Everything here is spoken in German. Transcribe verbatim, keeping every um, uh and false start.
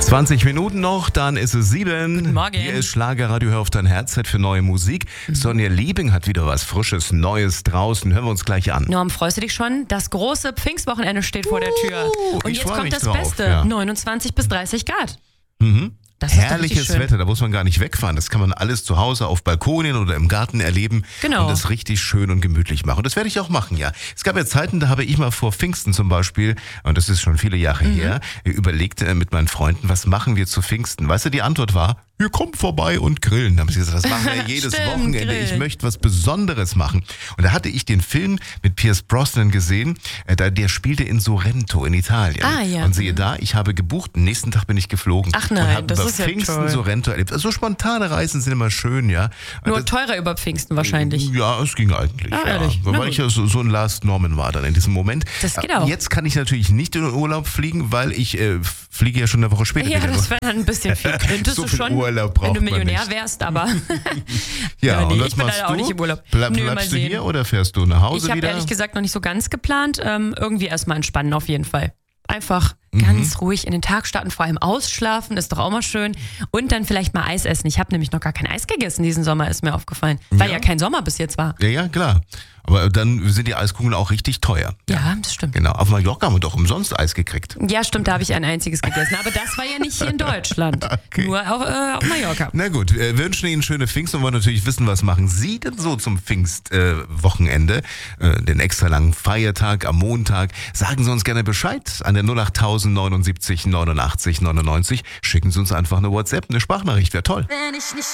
zwanzig Minuten noch, dann ist es sieben. Guten Morgen. Hier ist Schlagerradio, hör auf dein Herz, Zeit für neue Musik. Mhm. Sonja Liebing hat wieder was Frisches, Neues draußen. Hören wir uns gleich an. Norm, freust du dich schon? Das große Pfingstwochenende steht vor der Tür. Uh, Und ich jetzt freu kommt mich das drauf, Beste. ja. neunundzwanzig bis dreißig Grad. Mhm. Das ist doch Herrliches richtig schön. Wetter, da muss man gar nicht wegfahren. Das kann man alles zu Hause auf Balkonien oder im Garten erleben. Genau. Und das richtig schön und gemütlich machen. Und das werde ich auch machen, ja. Es gab ja Zeiten, da habe ich mal vor Pfingsten zum Beispiel, und das ist schon viele Jahre mhm. her, überlegt äh, mit meinen Freunden, was machen wir zu Pfingsten? Weißt du, die Antwort war, wir kommen vorbei und grillen. Da haben sie gesagt, das machen wir jedes Stimmt, Wochenende. grillen. Ich möchte was Besonderes machen. Und da hatte ich den Film mit Pierce Brosnan gesehen, äh, da, der spielte in Sorrento in Italien. Ah, ja. Und siehe da, ich habe gebucht, am nächsten Tag bin ich geflogen. Ach nein, und habe das über ist ja Pfingsten toll. Sorrento erlebt. Also so spontane Reisen sind immer schön, ja. Nur das, teurer über Pfingsten wahrscheinlich. Ja, es ging eigentlich. Ah, ja. ehrlich? Na Weil gut. ich ja so, so ein Last Norman war dann in diesem Moment. Das geht auch. Jetzt kann ich natürlich nicht in den Urlaub fliegen, weil ich äh, fliege ja schon eine Woche später Ja, wieder. das wäre dann ein bisschen viel. Könntest So du viel schon, Urlaub wenn braucht du man Millionär nicht. wärst, aber Ja, ja, nee, und was ich bin machst leider du? auch nicht im Urlaub. Bleib, Nö, bleibst mal du sehen. hier oder fährst du nach Hause Ich habe wieder? ehrlich gesagt noch nicht so ganz geplant. Ähm, irgendwie erstmal entspannen auf jeden Fall. Einfach ganz ruhig in den Tag starten, vor allem ausschlafen, ist doch auch mal schön. Und dann vielleicht mal Eis essen. Ich habe nämlich noch gar kein Eis gegessen diesen Sommer, ist mir aufgefallen. Weil Ja. ja kein Sommer bis jetzt war. Ja, ja, klar. Aber dann sind die Eiskugeln auch richtig teuer. Ja, das stimmt. Genau. Auf Mallorca haben wir doch umsonst Eis gekriegt. Ja, stimmt, da habe ich ein einziges gegessen. Aber das war ja nicht hier in Deutschland. Okay. Nur auf, äh, auf Mallorca. Na gut, wir wünschen Ihnen schöne Pfingsten und wollen natürlich wissen, was machen Sie denn so zum Pfingstwochenende, äh, äh, den extra langen Feiertag am Montag. Sagen Sie uns gerne Bescheid an der null acht neunundsiebzig neunundachtzig neunundneunzig. Schicken Sie uns einfach eine WhatsApp, eine Sprachnachricht, wäre toll. Wenn ich nicht